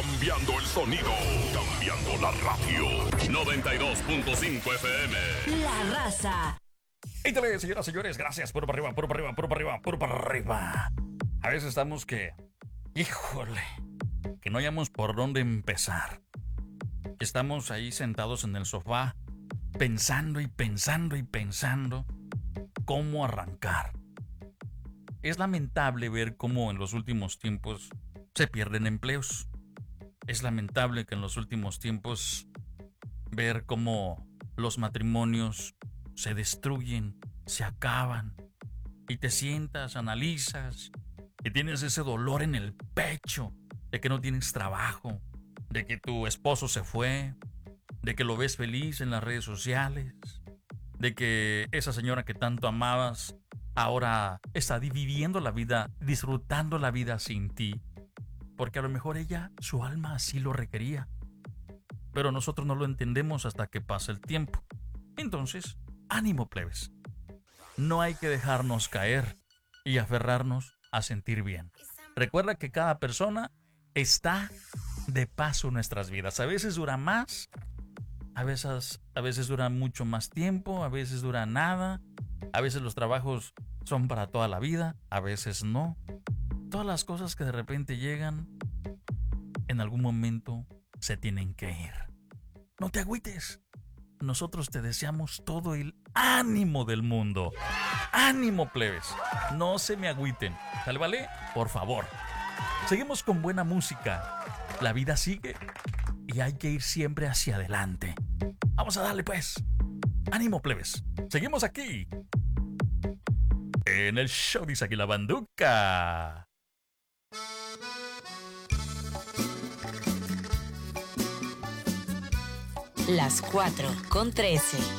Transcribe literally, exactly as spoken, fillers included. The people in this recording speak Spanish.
Cambiando el sonido, cambiando la radio. noventa y dos punto cinco F M. La Raza. Éntale, señoras y señores, gracias. Puro para arriba, puro para arriba, puro para arriba, puro para arriba. A veces estamos que... Híjole, que no hayamos por dónde empezar. Estamos ahí sentados en el sofá, pensando y pensando y pensando cómo arrancar. Es lamentable ver cómo en los últimos tiempos se pierden empleos. Es lamentable que en los últimos tiempos ver cómo los matrimonios se destruyen, se acaban, y te sientas, analizas, y tienes ese dolor en el pecho de que no tienes trabajo, de que tu esposo se fue, de que lo ves feliz en las redes sociales, de que esa señora que tanto amabas ahora está viviendo la vida, disfrutando la vida sin ti, porque a lo mejor ella, su alma así lo requería, pero nosotros no lo entendemos hasta que pasa el tiempo. Entonces, ánimo, plebes. No hay que dejarnos caer y aferrarnos a sentir bien. Recuerda que cada persona está de paso en nuestras vidas. A veces dura más, a veces, a veces dura mucho más tiempo, a veces dura nada, a veces los trabajos son para toda la vida, a veces no. Todas las cosas que de repente llegan, en algún momento se tienen que ir. No te agüites. Nosotros te deseamos todo el ánimo del mundo. ¡Ánimo, plebes! No se me agüiten. ¿Sale, vale? Por favor. Seguimos con buena música. La vida sigue y hay que ir siempre hacia adelante. Vamos a darle, pues. ¡Ánimo, plebes! Seguimos aquí en el show dice aquí la banduca. Las cuatro con trece.